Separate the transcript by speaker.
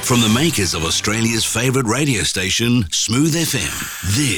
Speaker 1: From the makers of Australia's favourite radio station, Smooth FM, this